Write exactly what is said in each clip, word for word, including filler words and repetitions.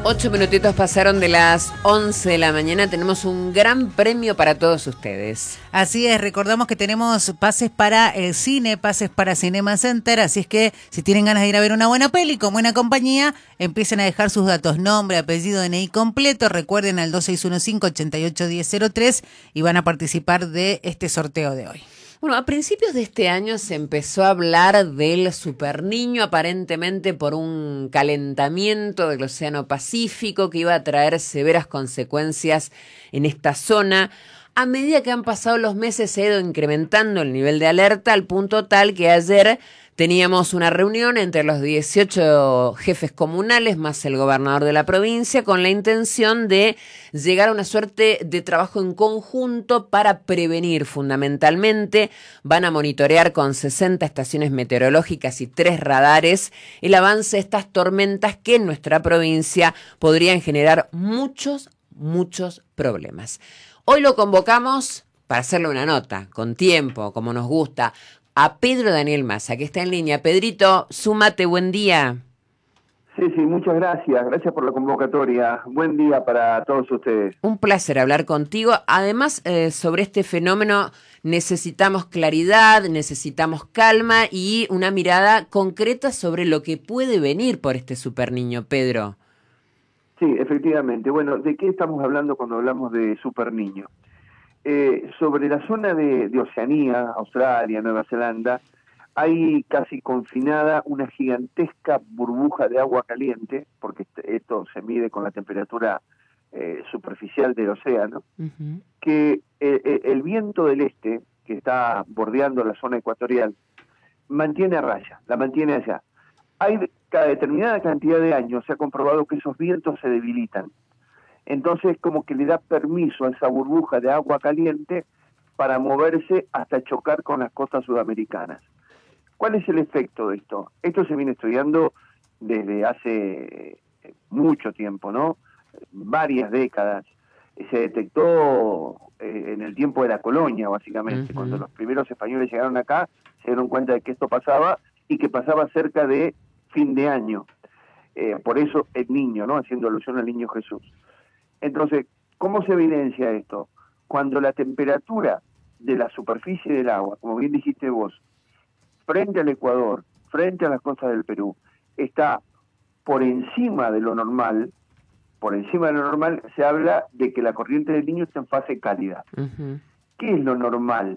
Ocho minutitos pasaron de las once de la mañana. Tenemos un gran premio para todos ustedes. Así es, recordamos que tenemos pases para el cine, pases para Cinema Center, así es que si tienen ganas de ir a ver una buena peli con buena compañía, empiecen a dejar sus datos, nombre, apellido, D N I completo, recuerden al dos seis uno cinco, ocho ocho uno cero cero tres y van a participar de este sorteo de hoy. Bueno, a principios de este año se empezó a hablar del superniño, aparentemente por un calentamiento del Océano Pacífico que iba a traer severas consecuencias en esta zona. A medida que han pasado los meses se ha ido incrementando el nivel de alerta al punto tal que ayer teníamos una reunión entre los dieciocho jefes comunales más el gobernador de la provincia con la intención de llegar a una suerte de trabajo en conjunto para prevenir fundamentalmente. Van a monitorear con sesenta estaciones meteorológicas y tres radares el avance de estas tormentas que en nuestra provincia podrían generar muchos, muchos problemas. Hoy lo convocamos para hacerle una nota, con tiempo, como nos gusta, a Pedro Daniel Massa, que está en línea. Pedrito, súmate, buen día. Sí, sí, muchas gracias. Gracias por la convocatoria. Buen día para todos ustedes. Un placer hablar contigo. Además, eh, sobre este fenómeno necesitamos claridad, necesitamos calma y una mirada concreta sobre lo que puede venir por este superniño, Pedro. Sí, efectivamente. Bueno, ¿de qué estamos hablando cuando hablamos de superniño? Eh, sobre la zona de, de Oceanía, Australia, Nueva Zelanda, hay casi confinada una gigantesca burbuja de agua caliente, porque esto se mide con la temperatura eh, superficial del océano, uh-huh. que eh, el viento del este, que está bordeando la zona ecuatorial, mantiene a raya, la mantiene allá. Hay cada determinada cantidad de años se ha comprobado que esos vientos se debilitan. Entonces como que le da permiso a esa burbuja de agua caliente para moverse hasta chocar con las costas sudamericanas. ¿Cuál es el efecto de esto? Esto se viene estudiando desde hace mucho tiempo, ¿no? Varias décadas. Se detectó eh, en el tiempo de la colonia, básicamente. Uh-huh. Cuando los primeros españoles llegaron acá, se dieron cuenta de que esto pasaba y que pasaba cerca de fin de año. Eh, por eso el niño, ¿no? Haciendo alusión al niño Jesús. Entonces, ¿cómo se evidencia esto? Cuando la temperatura de la superficie del agua, como bien dijiste vos, frente al Ecuador, frente a las costas del Perú, está por encima de lo normal, por encima de lo normal, se habla de que la corriente del Niño está en fase cálida. Uh-huh. ¿Qué es lo normal?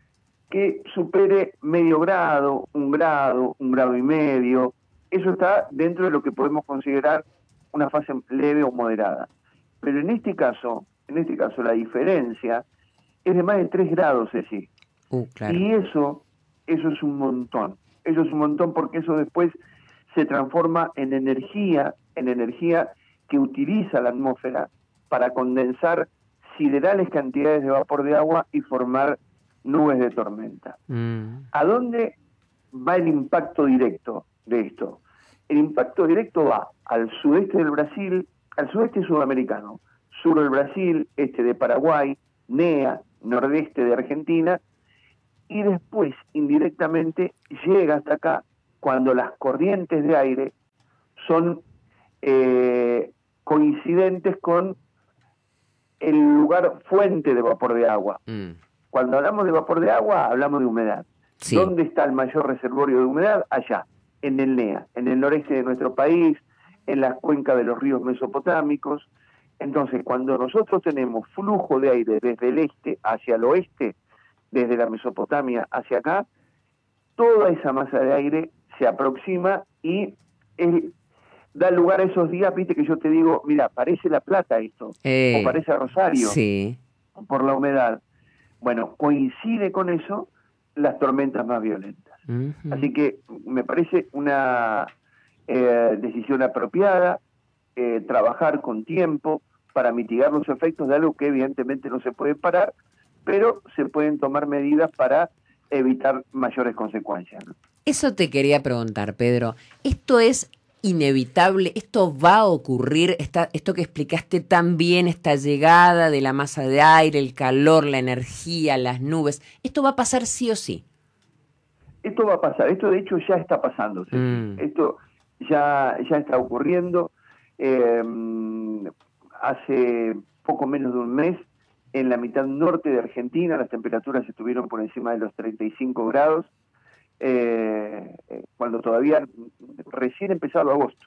Que supere medio grado, un grado, un grado y medio. Eso está dentro de lo que podemos considerar una fase leve o moderada. Pero en este caso, en este caso la diferencia es de más de tres grados, Ceci. Uh, claro. Y eso, eso es un montón. Eso es un montón porque eso después se transforma en energía, en energía que utiliza la atmósfera para condensar siderales cantidades de vapor de agua y formar nubes de tormenta. Mm. ¿A dónde va el impacto directo de esto? El impacto directo va al sudeste del Brasil, al sudeste sudamericano, sur del Brasil, este de Paraguay, N E A, nordeste de Argentina, y después, indirectamente, llega hasta acá cuando las corrientes de aire son eh, coincidentes con el lugar fuente de vapor de agua. Mm. Cuando hablamos de vapor de agua, hablamos de humedad. Sí. ¿Dónde está el mayor reservorio de humedad? Allá, en el N E A, en el noreste de nuestro país, en la cuenca de los ríos mesopotámicos. Entonces, cuando nosotros tenemos flujo de aire desde el este hacia el oeste, desde la Mesopotamia hacia acá, toda esa masa de aire se aproxima y es, da lugar a esos días, viste que yo te digo, mira, parece La Plata esto, eh, o parece Rosario, sí. por la humedad. Bueno, coincide con eso las tormentas más violentas. Uh-huh. Así que me parece una eh, decisión apropiada, eh, trabajar con tiempo para mitigar los efectos de algo que evidentemente no se puede parar, pero se pueden tomar medidas para evitar mayores consecuencias, ¿no? Eso te quería preguntar, Pedro. ¿Esto es inevitable? ¿Esto va a ocurrir? Esta, esto que explicaste tan bien, esta llegada de la masa de aire, el calor, la energía, las nubes, ¿esto va a pasar sí o sí? Esto va a pasar. Esto de hecho ya está pasando. Mm. Esto ya, ya está ocurriendo. Eh, hace poco menos de un mes, en la mitad norte de Argentina, las temperaturas estuvieron por encima de los treinta y cinco grados, eh, cuando todavía recién empezaba agosto.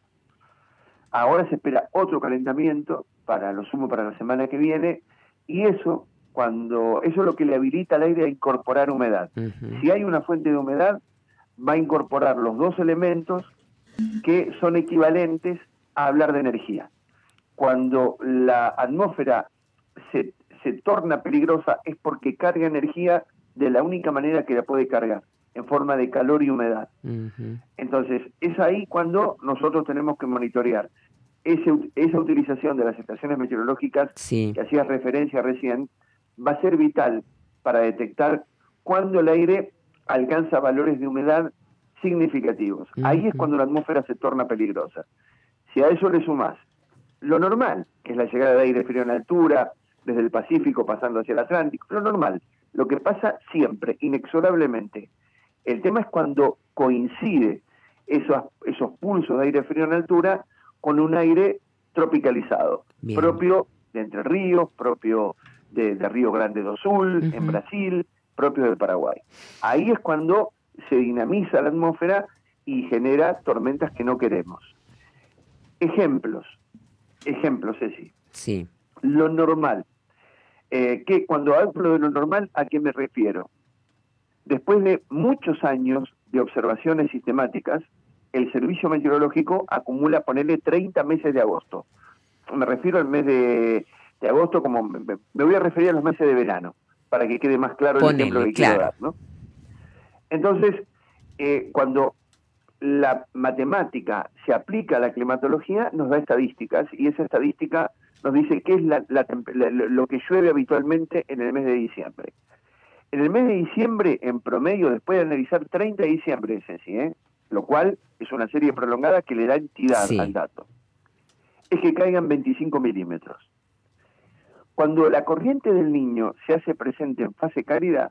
Ahora se espera otro calentamiento, para lo sumo para la semana que viene, y eso, cuando eso es lo que le habilita al aire a incorporar humedad. Uh-huh. Si hay una fuente de humedad, va a incorporar los dos elementos que son equivalentes a hablar de energía. Cuando la atmósfera se, se torna peligrosa es porque carga energía de la única manera que la puede cargar, en forma de calor y humedad. Uh-huh. Entonces, es ahí cuando nosotros tenemos que monitorear ese, esa utilización de las estaciones meteorológicas, sí, que hacías referencia recién, va a ser vital para detectar cuando el aire alcanza valores de humedad significativos. Uh-huh. Ahí es cuando la atmósfera se torna peligrosa. Si a eso le sumás lo normal, que es la llegada de aire frío en altura, desde el Pacífico pasando hacia el Atlántico, lo normal, lo que pasa siempre, inexorablemente. El tema es cuando coincide esos, esos pulsos de aire frío en altura con un aire tropicalizado, bien, propio de Entre Ríos, propio de, de Río Grande do Sul, uh-huh, en Brasil, propio del Paraguay. Ahí es cuando se dinamiza la atmósfera y genera tormentas que no queremos. Ejemplos, ejemplos, Ceci. Sí. Lo normal. Eh, que cuando hablo de lo normal, ¿a qué me refiero? Después de muchos años de observaciones sistemáticas, el servicio meteorológico acumula, ponerle treinta meses de agosto. Me refiero al mes de, de agosto, como me, me voy a referir a los meses de verano, para que quede más claro el Ponele, ejemplo que claro. quiero dar, ¿no? Entonces, eh, cuando la matemática se aplica a la climatología, nos da estadísticas, y esa estadística nos dice qué es la, la, la, lo que llueve habitualmente en el mes de diciembre. En el mes de diciembre, en promedio, después de analizar treinta de diciembre, Ceci, ¿eh? Lo cual es una serie prolongada que le da entidad, sí, al dato, es que caigan veinticinco milímetros. Cuando la corriente del Niño se hace presente en fase cálida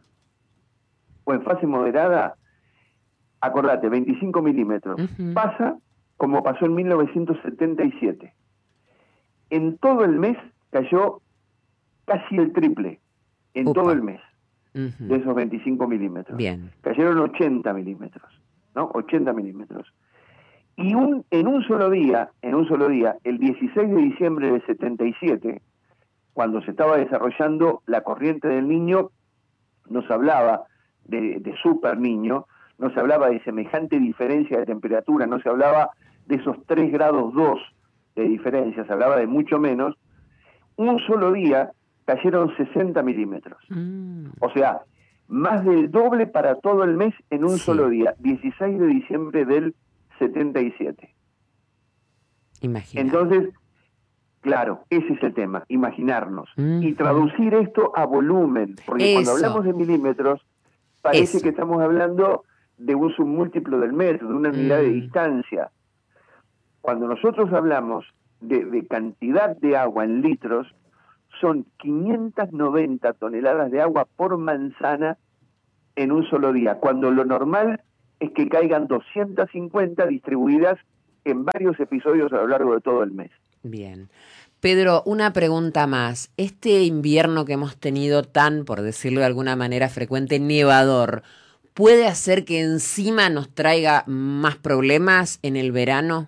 o en fase moderada, acordate, veinticinco milímetros, uh-huh, pasa como pasó en mil novecientos setenta y siete. En todo el mes cayó casi el triple, en Opa. todo el mes, uh-huh, de esos veinticinco milímetros. Bien. Cayeron ochenta milímetros, ¿no? ochenta milímetros. Y un, en un solo día, en un solo día, el dieciséis de diciembre de setenta y siete, cuando se estaba desarrollando la corriente del Niño, nos hablaba de, de super Niño, no se hablaba de semejante diferencia de temperatura, no se hablaba de esos tres grados dos de diferencia, se hablaba de mucho menos. Un solo día cayeron sesenta milímetros. Mm. O sea, más del doble para todo el mes en un sí. solo día, dieciséis de diciembre del setenta y siete. Imagina. Entonces, claro, ese es el tema, imaginarnos. Mm. Y traducir esto a volumen, porque Eso. cuando hablamos de milímetros, parece Eso. que estamos hablando de un submúltiplo del metro, de una unidad mm. de distancia. Cuando nosotros hablamos de, de cantidad de agua en litros, son quinientas noventa toneladas de agua por manzana en un solo día, cuando lo normal es que caigan doscientas cincuenta distribuidas en varios episodios a lo largo de todo el mes. Bien. Pedro, una pregunta más. Este invierno que hemos tenido tan, por decirlo de alguna manera, frecuente, nevador, ¿puede hacer que encima nos traiga más problemas en el verano?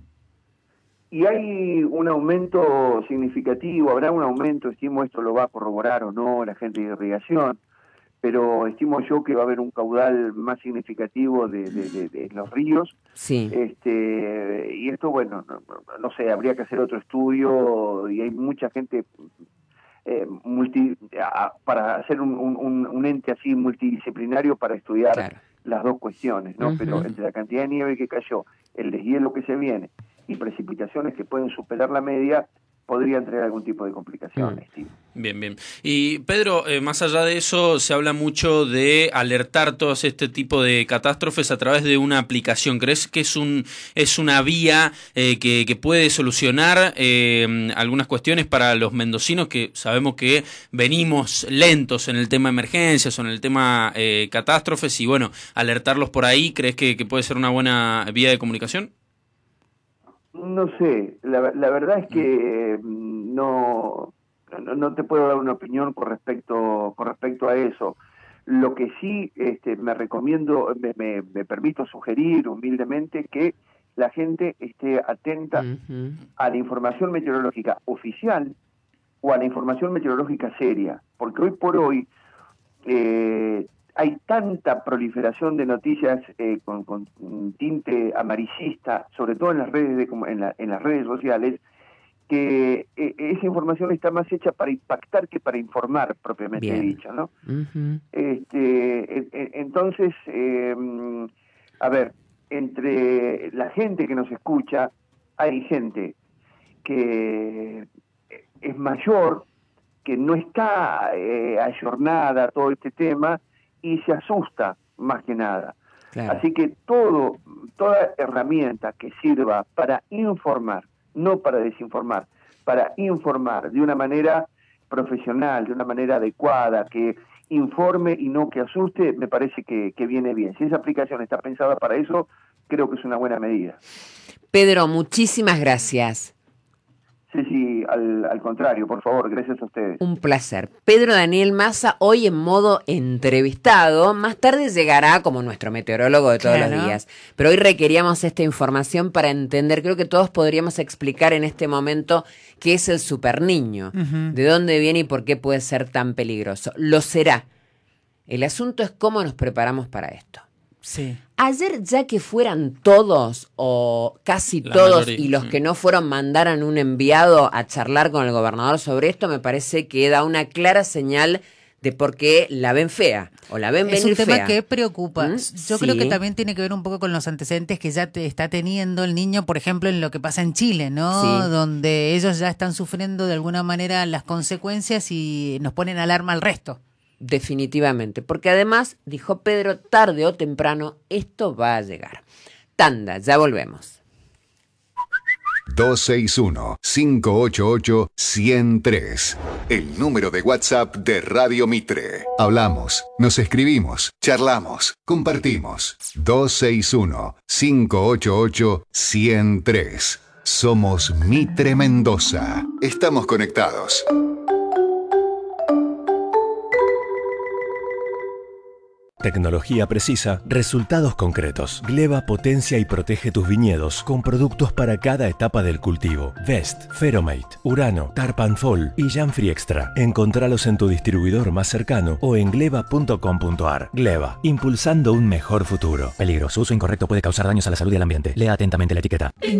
Y hay un aumento significativo, habrá un aumento, estimo esto lo va a corroborar o no la gente de irrigación, pero estimo yo que va a haber un caudal más significativo de, de, de, de los ríos. Sí. Este, y esto, bueno, no, no sé, habría que hacer otro estudio y hay mucha gente eh, multi, a, para hacer un, un, un ente así multidisciplinario para estudiar claro. las dos cuestiones, ¿no? Uh-huh. Pero entre la cantidad de nieve que cayó, el deshielo que se viene y precipitaciones que pueden superar la media, podrían traer algún tipo de complicaciones. Mm. Bien, bien. Y Pedro, eh, más allá de eso, se habla mucho de alertar todos este tipo de catástrofes a través de una aplicación. ¿Crees que es un es una vía eh, que, que puede solucionar eh, algunas cuestiones para los mendocinos, que sabemos que venimos lentos en el tema emergencias o en el tema eh, catástrofes, y bueno, alertarlos por ahí, ¿crees que, que puede ser una buena vía de comunicación? No sé, la, la verdad es que eh, no, no, no te puedo dar una opinión con respecto, con respecto a eso. Lo que sí este, me recomiendo, me, me, me permito sugerir humildemente que la gente esté atenta uh-huh. a la información meteorológica oficial o a la información meteorológica seria, porque hoy por hoy eh, hay tanta proliferación de noticias eh, con, con tinte amarillista, sobre todo en las redes de, en, la, en las redes sociales, que eh, esa información está más hecha para impactar que para informar, propiamente Bien. dicho, ¿no? Uh-huh. Este, e, e, entonces, eh, a ver, entre la gente que nos escucha, hay gente que es mayor, que no está eh, ayornada a todo este tema y se asusta más que nada. Claro. Así que todo, toda herramienta que sirva para informar, no para desinformar, para informar de una manera profesional, de una manera adecuada, que informe y no que asuste, me parece que, que viene bien. Si esa aplicación está pensada para eso, creo que es una buena medida. Pedro, muchísimas gracias. Sí, sí, al, al contrario, por favor, gracias a ustedes. Un placer. Pedro Daniel Massa, hoy en modo entrevistado, más tarde llegará como nuestro meteorólogo de todos claro. los días, pero hoy requeríamos esta información para entender, creo que todos podríamos explicar en este momento qué es el superniño, uh-huh. de dónde viene y por qué puede ser tan peligroso. Lo será. El asunto es cómo nos preparamos para esto. Sí. Ayer, ya que fueran todos o casi la todos mayoría. Y los que no fueron mandaran un enviado a charlar con el gobernador sobre esto, me parece que da una clara señal de por qué la ven fea o la ven venir fea. Es un tema que preocupa. ¿Mm? Yo sí. creo que también tiene que ver un poco con los antecedentes que ya te está teniendo el niño, por ejemplo, en lo que pasa en Chile, ¿no? Sí. Donde ellos ya están sufriendo de alguna manera las consecuencias y nos ponen alarma al resto. Definitivamente, porque además, dijo Pedro, tarde o temprano esto va a llegar. Tanda, ya volvemos. dos seis uno, cinco ocho ocho, uno cero tres. El número de WhatsApp de Radio Mitre. Hablamos, nos escribimos, charlamos, compartimos. dos seis uno, cinco ocho ocho, uno cero tres. Somos Mitre Mendoza. Estamos conectados. Tecnología precisa, resultados concretos. Gleva potencia y protege tus viñedos con productos para cada etapa del cultivo. Vest, Feromate, Urano, Tarpanfol y Janfree Extra. Encontralos en tu distribuidor más cercano o en gleva punto com punto ar. Gleva, impulsando un mejor futuro. Peligro, su uso incorrecto puede causar daños a la salud y al ambiente. Lea atentamente la etiqueta.